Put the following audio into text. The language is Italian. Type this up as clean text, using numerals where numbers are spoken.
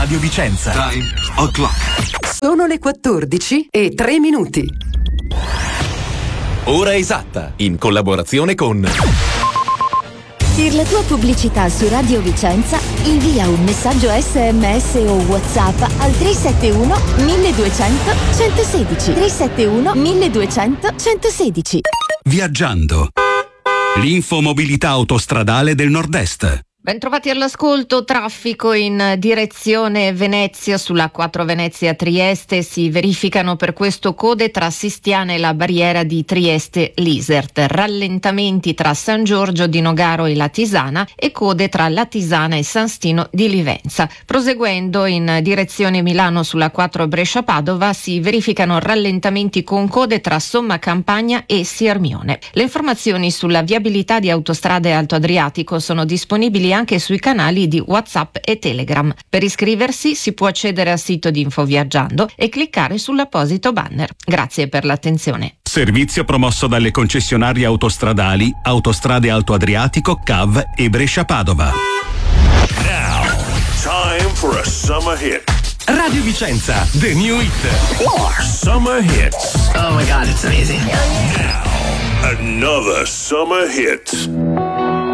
Radio Vicenza. Time o'clock. Sono le 14:03. Ora esatta, in collaborazione con... Per la tua pubblicità su Radio Vicenza, invia un messaggio SMS o WhatsApp al 371 1200 116. 371 1200 116. Viaggiando. L'infomobilità autostradale del Nord-Est. Bentrovati all'ascolto. Traffico in direzione Venezia sulla 4 Venezia-Trieste. Si verificano per questo code tra Sistiana e la barriera di Trieste-Lisert. Rallentamenti tra San Giorgio di Nogaro e La Tisana e code tra La Tisana e San Stino di Livenza. Proseguendo in direzione Milano sulla 4 Brescia-Padova si verificano rallentamenti con code tra Somma Campagna e Siermione. Le informazioni sulla viabilità di Autostrade Alto Adriatico sono disponibili anche sui canali di WhatsApp e Telegram. Per iscriversi si può accedere al sito di Infoviaggiando e cliccare sull'apposito banner. Grazie per l'attenzione. Servizio promosso dalle concessionarie autostradali Autostrade Alto Adriatico, CAV e Brescia-Padova. Now, time for a summer hit. Radio Vicenza, the new hit. Summer hits. Oh my God, it's amazing. Now, another summer hit.